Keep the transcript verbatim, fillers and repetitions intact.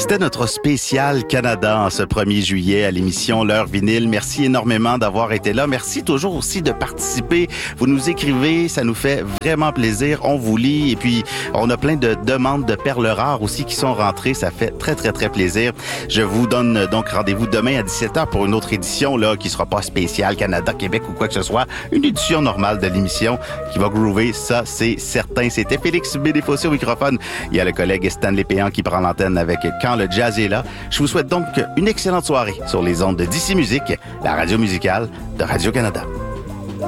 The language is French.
C'était notre spécial Canada en ce premier juillet à l'émission L'heure vinyle. Merci énormément d'avoir été là. Merci toujours aussi de participer. Vous nous écrivez, ça nous fait vraiment plaisir. On vous lit et puis on a plein de demandes de perles rares aussi qui sont rentrées. Ça fait très, très, très plaisir. Je vous donne donc rendez-vous demain à dix-sept heures pour une autre édition là qui sera pas spéciale Canada, Québec ou quoi que ce soit. Une édition normale de l'émission qui va groover, ça c'est certain. C'était Félix Bédéfossé au microphone. Il y a le collègue Stanley Péan qui prend l'antenne avec Quand le jazz est là. Je vous souhaite donc une excellente soirée sur les ondes de D C Musique, la radio musicale de Radio-Canada.